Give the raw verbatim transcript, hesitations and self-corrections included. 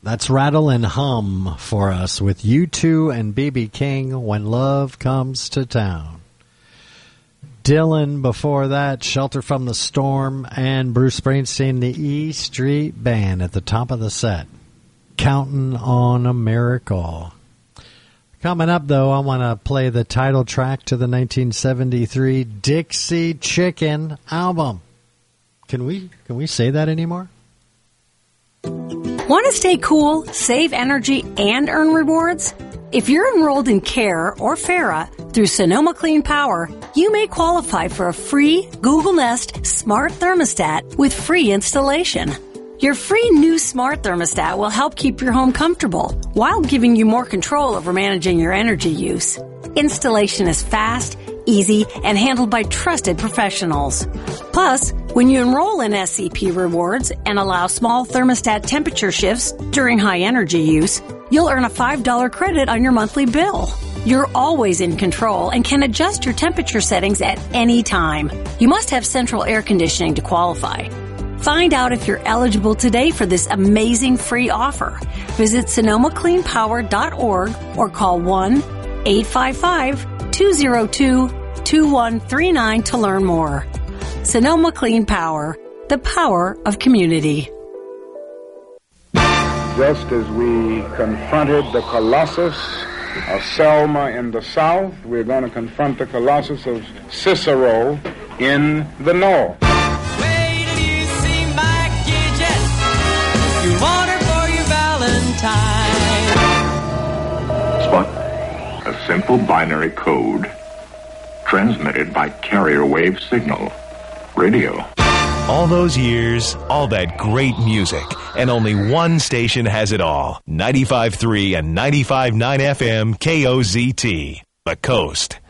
That's Rattle and Hum for us with U two and B B King, When Love Comes to Town. Dylan before that, Shelter from the Storm, and Bruce Springsteen, the E Street Band at the top of the set. Counting on a Miracle. Coming up, though, I want to play the title track to the nineteen seventy-three Dixie Chicken album. Can we can we say that anymore? Want to stay cool, save energy, and earn rewards? If you're enrolled in CARE or FARA through Sonoma Clean Power, you may qualify for a free Google Nest Smart Thermostat with free installation. Your free new smart thermostat will help keep your home comfortable while giving you more control over managing your energy use. Installation is fast, easy, and handled by trusted professionals. Plus, when you enroll in S C P Rewards and allow small thermostat temperature shifts during high energy use, you'll earn a five dollars credit on your monthly bill. You're always in control and can adjust your temperature settings at any time. You must have central air conditioning to qualify. Find out if you're eligible today for this amazing free offer. Visit Sonoma Clean Power dot org or call one eight five five, two zero two, two one three nine to learn more. Sonoma Clean Power, the power of community. Just as we confronted the Colossus of Selma in the south, we're going to confront the Colossus of Cicero in the north. Wait till you see my Gidget, you want her for your Valentine. Spot, a simple binary code transmitted by carrier wave signal. Radio. All those years, all that great music, and only one station has it all. ninety-five point three and ninety-five point nine F M K O Z T, The Coast.